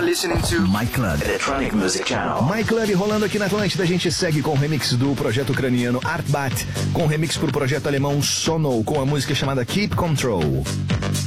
listening to My Club Electronic Music Channel. My Club rolando aqui na Atlântida. A gente segue com o remix do projeto ucraniano Artbat, com remix pro projeto alemão Sono, com a música chamada Keep Control.